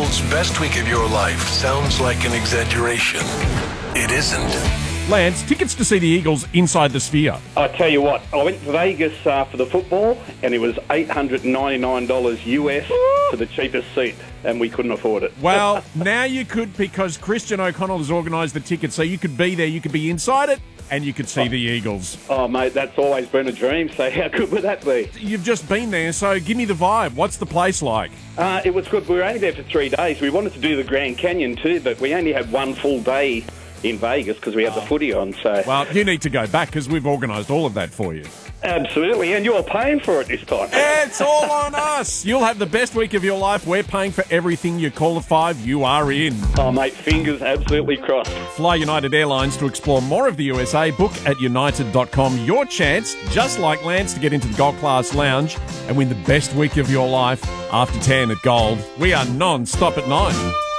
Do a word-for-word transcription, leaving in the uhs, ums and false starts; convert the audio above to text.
Gold's best week of your life sounds like an exaggeration. It isn't. Lance, tickets to see the Eagles inside the Sphere. I tell you what, I went to Vegas uh, for the football, and it was eight hundred ninety-nine dollars U S for the cheapest seat, and we couldn't afford it. Well, now you could, because Christian O'Connell has organised the tickets, so you could be there, you could be inside it, and you could see the Eagles. Oh, mate, that's always been a dream, so how good would that be? You've just been there, so give me the vibe. What's the place like? Uh, it was good. We were only there for three days. We wanted to do the Grand Canyon too, but we only had one full day in Vegas because we had the footy on. So, well, you need to go back because we've organised all of that for you. Absolutely, and you're paying for it this time. It's all on us. You'll have the best week of your life. We're paying for everything. You call the five, you are in. Oh, mate, fingers absolutely crossed. Fly United Airlines to explore more of the U S A. Book at united dot com. Your chance, just like Lance, to get into the Gold Class Lounge and win the best week of your life after ten at Gold. We are non-stop at nine.